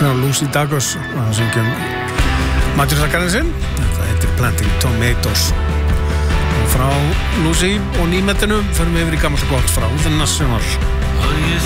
Já, Lucy Dacus að syngjum Matjúrsakarinn sinn. Þetta heitir Planting Tomatoes. Og frá Lucy og nýmettinu förum við yfir í gammalt og gott frá The National.